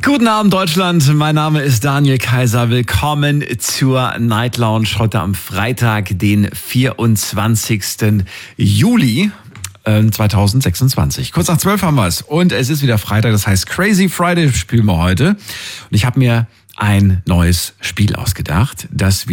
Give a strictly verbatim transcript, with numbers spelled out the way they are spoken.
Guten Abend, Deutschland. Mein Name ist Daniel Kaiser. Willkommen zur Night Lounge heute am Freitag, den vierundzwanzigsten Juli zweitausendsechsundzwanzig. Kurz nach zwölf haben wir es. Und es ist wieder Freitag, das heißt Crazy Friday spielen wir heute. Und ich habe mir ein neues Spiel ausgedacht, das